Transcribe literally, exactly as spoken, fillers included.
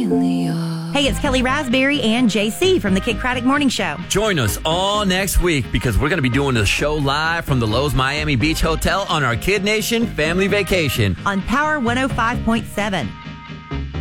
really are. Hey, it's Kelly Raspberry and J C from the Kid Craddock Morning Show. Join us all next week because we're going to be doing the show live from the Lowe's Miami Beach Hotel on our Kid Nation family vacation On Power one oh five point seven.